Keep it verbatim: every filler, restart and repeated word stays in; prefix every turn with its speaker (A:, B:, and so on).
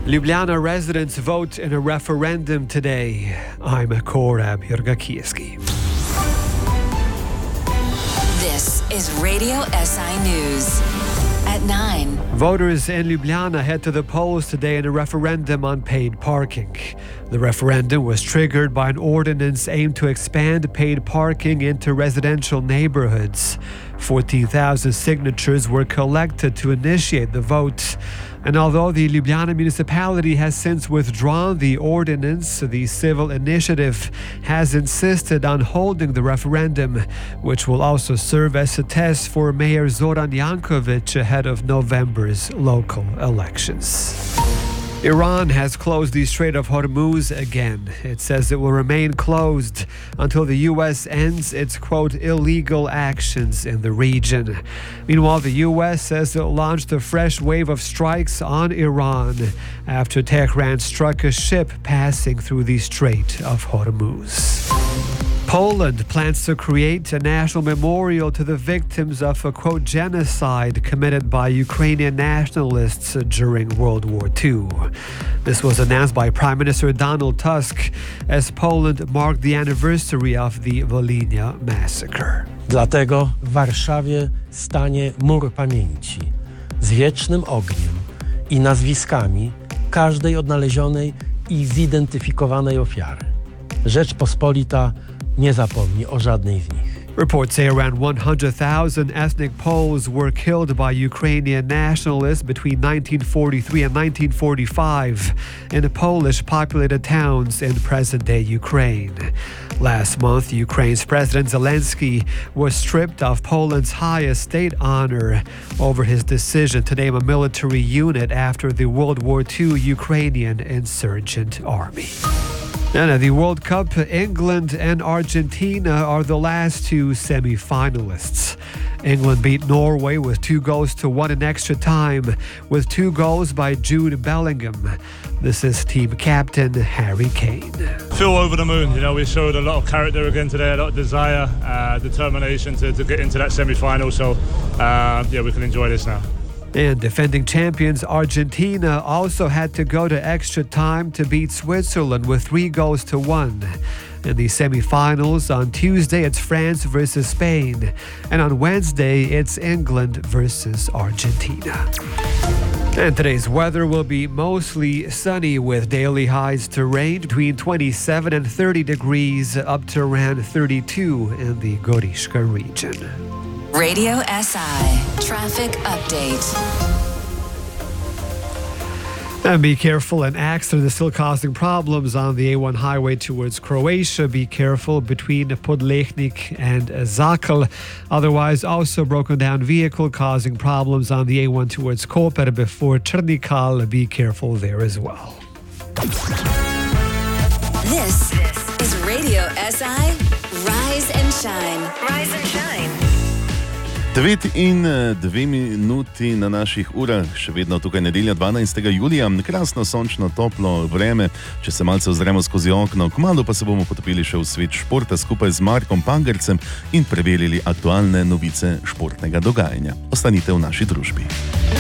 A: Ljubljana residents vote in a referendum today. I'm Korab Jurgakieski.
B: This is Radio S I News. At nine.
A: Voters in Ljubljana head to the polls today in a referendum on paid parking. The referendum was triggered by an ordinance aimed to expand paid parking into residential neighborhoods. fourteen thousand signatures were collected to initiate the vote. And although the Ljubljana municipality has since withdrawn the ordinance, the civil initiative has insisted on holding the referendum, which will also serve as a test for Mayor Zoran Jankovic ahead of November's local elections. Iran has closed the Strait of Hormuz again. It says it will remain closed until the U S ends its, quote, illegal actions in the region. Meanwhile, the U S says it launched a fresh wave of strikes on Iran after Tehran struck a ship passing through the Strait of Hormuz. Poland plans to create a national memorial to the victims of a, quote, genocide committed by Ukrainian nationalists during World War Two. This was announced by Prime Minister Donald Tusk as Poland marked the anniversary of the Volhynia massacre.
C: Dlatego w Warszawie stanie mur pamięci z wiecznym ogniem i nazwiskami każdej odnalezionej i zidentyfikowanej ofiary. Rzeczpospolita nie zapomni o żadnej z nich.
A: Reports say around one hundred thousand ethnic Poles were killed by Ukrainian nationalists between nineteen forty-three and nineteen forty-five in Polish-populated towns in present-day Ukraine. Last month, Ukraine's President Zelensky was stripped of Poland's highest state honor over his decision to name a military unit after the World War Two Ukrainian insurgent army. And at the World Cup, England and Argentina are the last two semi-finalists. England beat Norway with two goals to one in extra time, with two goals by Jude Bellingham. This is team captain Harry Kane.
D: Feel over the moon. You know, we showed a lot of character again today, a lot of desire, uh, determination to, to get into that semi-final. So, uh, yeah, we can enjoy this now.
A: And defending champions Argentina also had to go to extra time to beat Switzerland with three goals to one. In the semi-finals on Tuesday, it's France versus Spain. And on Wednesday, it's England versus Argentina. And today's weather will be mostly sunny with daily highs to range between twenty-seven and thirty degrees up to around thirty-two in the Gorishka region.
B: Radio S I Traffic Update.
A: And be careful, an accident is still causing problems on the A one highway towards Croatia. Be careful between Podlechnik and Zakal. Otherwise, also broken down vehicle causing problems on the A one towards Koper before Črnikal. Be careful there as well.
B: This is Radio S I Rise and Shine. Rise and Shine.
E: devet in dve minuti na naših urah, še vedno tukaj nedelja dvanajstega julija, krasno, sončno, toplo vreme, če se malce ozremo skozi okno, kmalu pa se bomo potopili še v svet športa skupaj z Markom Pangercem in preverili aktualne novice športnega dogajanja. Ostanite v naši družbi.